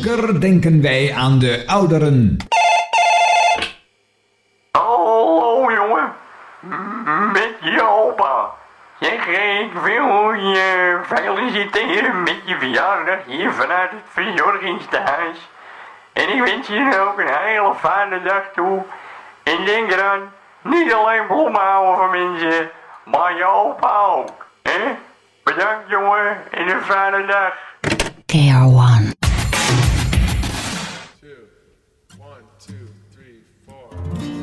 Oscar denken wij aan de ouderen. Hallo jongen, met je opa. Zeg, ik wil je feliciteren met je verjaardag hier vanuit het verzorgingstehuis. En ik wens je ook een hele fijne dag toe. En denk eraan, niet alleen bloemen houden van mensen, maar je opa ook. Hè? Bedankt jongen en een fijne dag. KR1